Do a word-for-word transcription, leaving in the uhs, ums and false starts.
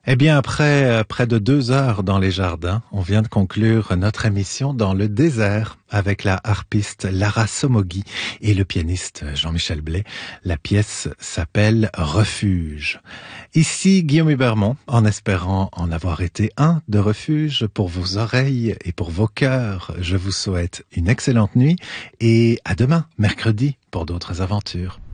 Eh bien, après euh, près de deux heures dans les jardins, on vient de conclure notre émission dans le désert avec la harpiste Lara Somogyi et le pianiste Jean-Michel Blais. La pièce s'appelle Refuge. Ici Guillaume Hubermont, en espérant en avoir été un de refuge pour vos oreilles et pour vos cœurs. Je vous souhaite une excellente nuit et à demain, mercredi, pour d'autres aventures.